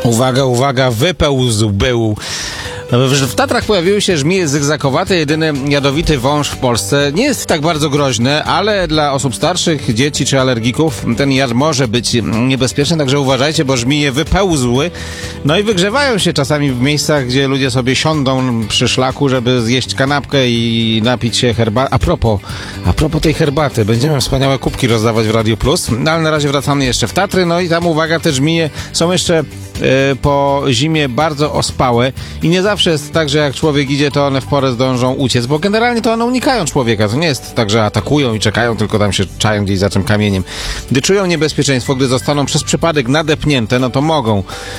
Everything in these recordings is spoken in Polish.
Uwaga, uwaga, wypełzł był. W Tatrach pojawiły się żmije zygzakowate, jedyny jadowity wąż w Polsce. Nie jest tak bardzo groźny, ale dla osób starszych, dzieci czy alergików ten jad może być niebezpieczny, także uważajcie, bo żmije wypełzły. No i wygrzewają się czasami w miejscach, gdzie ludzie sobie siądą przy szlaku, żeby zjeść kanapkę i napić się herbaty. A propos tej herbaty, będziemy wspaniałe kubki rozdawać w Radio Plus, no ale na razie wracamy jeszcze w Tatry, no i tam uwaga, te żmije są jeszcze po zimie bardzo ospałe i nie zawsze jest tak, że jak człowiek idzie, to one w porę zdążą uciec, bo generalnie to one unikają człowieka. To nie jest tak, że atakują i czekają, tylko tam się czają gdzieś za czym kamieniem. Gdy czują niebezpieczeństwo, gdy zostaną przez przypadek nadepnięte, no to mogą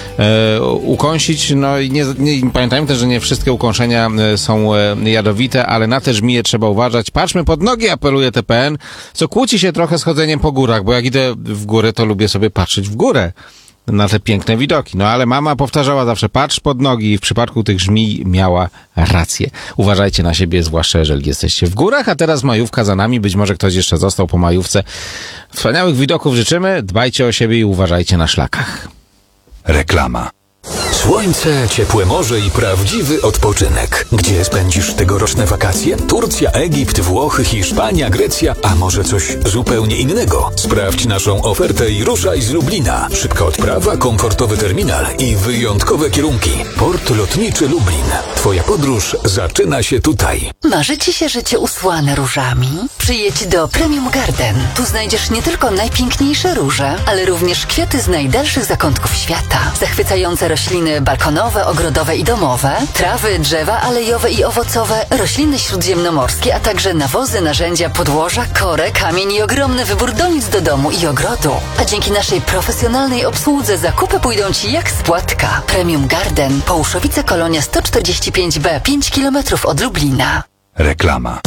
ukąsić. No i pamiętajmy też, że nie wszystkie ukąszenia są jadowite, ale na te żmije trzeba uważać. Patrzmy pod nogi, apeluje TPN, co kłóci się trochę z chodzeniem po górach, bo jak idę w górę, to lubię sobie patrzeć w górę na te piękne widoki. No ale mama powtarzała zawsze, patrz pod nogi, i w przypadku tych żmij miała rację. Uważajcie na siebie, zwłaszcza jeżeli jesteście w górach, a teraz majówka za nami, być może ktoś jeszcze został po majówce. Wspaniałych widoków życzymy, dbajcie o siebie i uważajcie na szlakach. Reklama. Słońce, ciepłe morze i prawdziwy odpoczynek. Gdzie spędzisz tegoroczne wakacje? Turcja, Egipt, Włochy, Hiszpania, Grecja, a może coś zupełnie innego? Sprawdź naszą ofertę i ruszaj z Lublina. Szybka odprawa, komfortowy terminal i wyjątkowe kierunki. Port lotniczy Lublin. Twoja podróż zaczyna się tutaj. Marzy ci się życie usłane różami? Przyjedź do Premium Garden. Tu znajdziesz nie tylko najpiękniejsze róże, ale również kwiaty z najdalszych zakątków świata. Zachwycające rośliny balkonowe, ogrodowe i domowe, trawy, drzewa alejowe i owocowe, rośliny śródziemnomorskie, a także nawozy, narzędzia, podłoża, korę, kamień i ogromny wybór donic do domu i ogrodu. A dzięki naszej profesjonalnej obsłudze zakupy pójdą ci jak z płatka. Premium Garden, Połuszowice, Kolonia 145B, 5 km od Lublina. Reklama.